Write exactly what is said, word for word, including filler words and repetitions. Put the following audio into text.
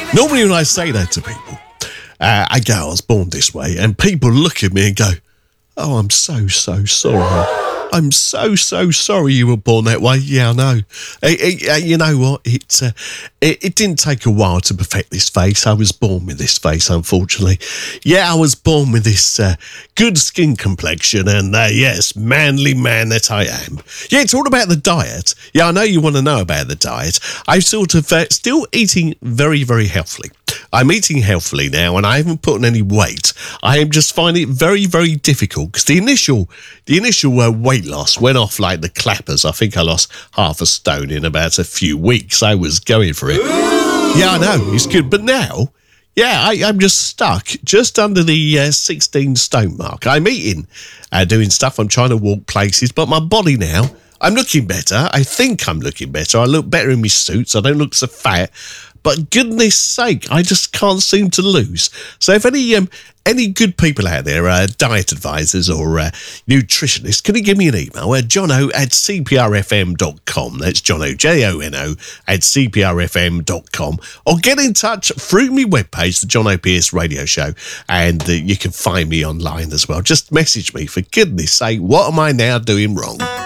Normally when I say that to people, uh, I go, I was born this way, and people look at me and go, oh, I'm so, so sorry. I'm so, so sorry you were born that way. Yeah, I know. It, it, uh, you know what? It, uh, it it didn't take a while to perfect this face. I was born with this face, unfortunately. Yeah, I was born with this uh, good skin complexion and, uh, yes, manly man that I am. Yeah, it's all about the diet. Yeah, I know you want to know about the diet. I'm sort of uh, still eating very, very healthily. I'm eating healthily now, and I haven't put on any weight. I am just finding it very, very difficult because the initial, the initial uh, weight loss went off like the clappers. I think I lost half a stone in about a few weeks. I was going for it. Yeah, I know it's good, but now, yeah, I, I'm just stuck just under the uh, sixteen stone mark. I'm eating, uh, doing stuff. I'm trying to walk places, but my body now, I'm looking better. I think I'm looking better. I look better in my suits. I don't look so fat. But goodness sake, I just can't seem to lose. So if any um, any good people out there, uh, diet advisors or uh, nutritionists, can you give me an email at jono at c p r f m dot com. That's Jono, J O N O, at c p r f m dot com. Or get in touch through my webpage, the John O'Pearce Radio Show, and uh, you can find me online as well. Just message me, for goodness sake, what am I now doing wrong?